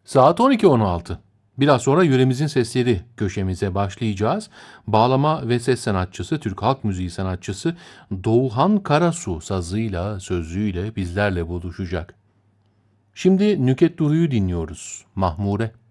Saat 12.16. Biraz sonra Yöremizin Sesleri köşemize başlayacağız. Bağlama ve ses sanatçısı, Türk halk müziği sanatçısı Doğuhan Karasu sazıyla, sözlüğüyle bizlerle buluşacak. Şimdi Nüket Duru'yu dinliyoruz. Mahmure.